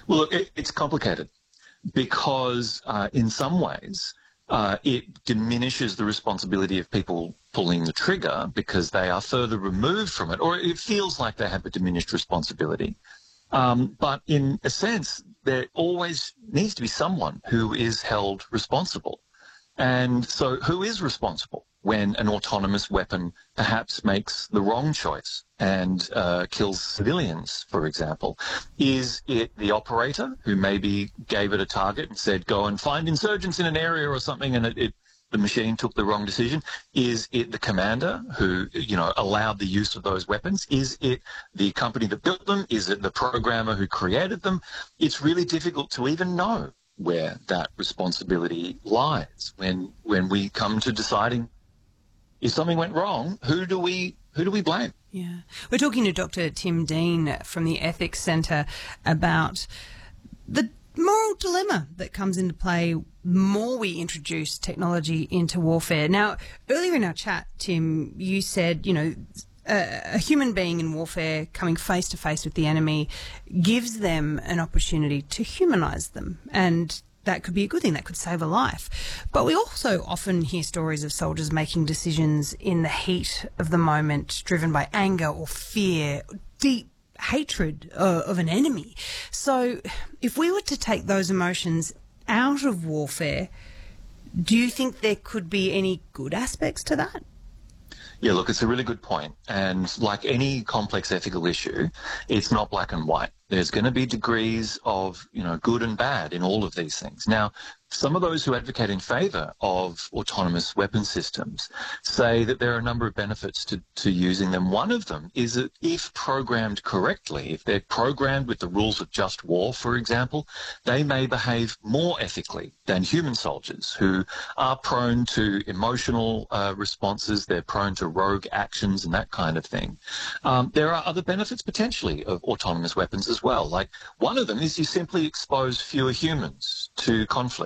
Well, look, it's complicated because in some ways it diminishes the responsibility of people pulling the trigger because they are further removed from it, or it feels like they have a diminished responsibility. But in a sense, there always needs to be someone who is held responsible. And so who is responsible when an autonomous weapon perhaps makes the wrong choice and kills civilians, for example? Is it the operator who maybe gave it a target and said, go and find insurgents in an area or something, and the machine took the wrong decision? Is it the commander who, allowed the use of those weapons? Is it the company that built them? Is it the programmer who created them? It's really difficult to even know where that responsibility lies when we come to deciding if something went wrong. Who do we blame? Yeah, we're talking to Dr. Tim Dean from the Ethics Centre about the moral dilemma that comes into play the more we introduce technology into warfare. Now, earlier in our chat, Tim, you said, a human being in warfare coming face to face with the enemy gives them an opportunity to humanise them, and that could be a good thing. That could save a life. But we also often hear stories of soldiers making decisions in the heat of the moment, driven by anger or fear, deep hatred of an enemy. So if we were to take those emotions out of warfare, do you think there could be any good aspects to that? Yeah, look, it's a really good point. And like any complex ethical issue, it's not black and white. There's going to be degrees of, good and bad in all of these things. Now, some of those who advocate in favour of autonomous weapon systems say that there are a number of benefits to using them. One of them is that if programmed correctly, if they're programmed with the rules of just war, for example, they may behave more ethically than human soldiers who are prone to emotional responses. They're prone to rogue actions and that kind of thing. There are other benefits potentially of autonomous weapons as well. Like one of them is you simply expose fewer humans to conflict.